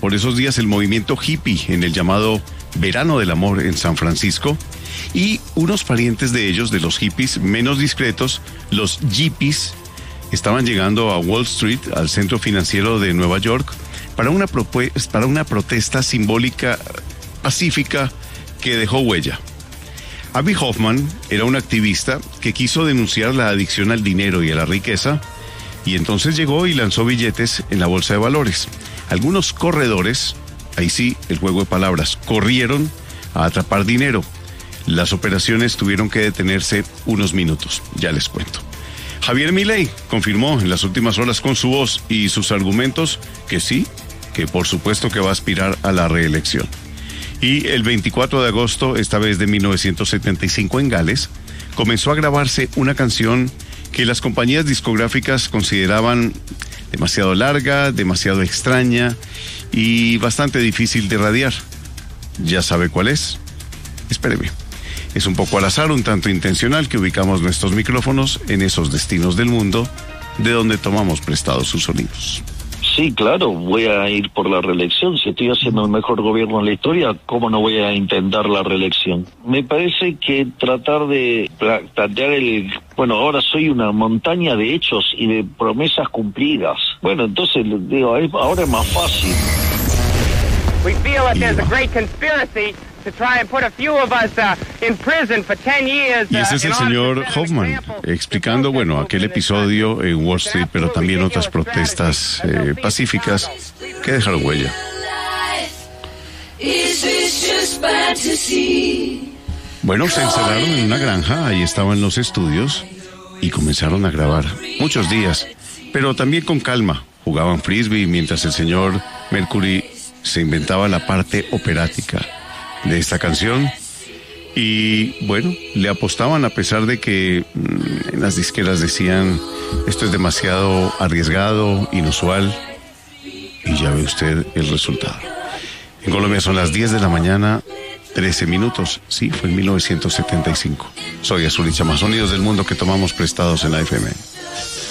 por esos días el movimiento hippie en el llamado Verano del Amor en San Francisco, y unos parientes de ellos, de los hippies menos discretos, los yippies, estaban llegando a Wall Street, al centro financiero de Nueva York, para una protesta simbólica pacífica que dejó huella. Abbie Hoffman era un activista que quiso denunciar la adicción al dinero y a la riqueza, y entonces llegó y lanzó billetes en la bolsa de valores. Algunos corredores, ahí sí, el juego de palabras, corrieron a atrapar dinero. Las operaciones tuvieron que detenerse unos minutos, ya les cuento. Javier Milei confirmó en las últimas horas con su voz y sus argumentos que sí, que por supuesto que va a aspirar a la reelección. Y el 24 de agosto, esta vez de 1975 en Gales, comenzó a grabarse una canción que las compañías discográficas consideraban demasiado larga, demasiado extraña y bastante difícil de radiar. ¿Ya sabe cuál es? Espéreme. Es un poco al azar, un tanto intencional, que ubicamos nuestros micrófonos en esos destinos del mundo de donde tomamos prestados sus sonidos. Sí, claro, voy a ir por la reelección. Si estoy haciendo el mejor gobierno en la historia, ¿cómo no voy a intentar la reelección? Me parece que tratar de plantear bueno, ahora soy una montaña de hechos y de promesas cumplidas. Bueno, entonces, digo, ahora es más fácil. We feel that there's a great conspiracy to try and put a few of us in prison for 10 years. Y ese es el señor Hoffman explicando, bueno, aquel episodio en Wall Street, pero también otras protestas pacíficas que dejaron huella. Bueno, se encerraron en una granja, ahí estaban los estudios y comenzaron a grabar muchos días, pero también con calma. Jugaban frisbee mientras el señor Mercury se inventaba la parte operática de esta canción y bueno, le apostaban a pesar de que en las disqueras decían esto es demasiado arriesgado, inusual, y ya ve usted el resultado. En Colombia son las 10 de la mañana, 13 minutos, sí, fue en 1975. Soy Azul y Chama, sonidos del mundo que tomamos prestados en la FM.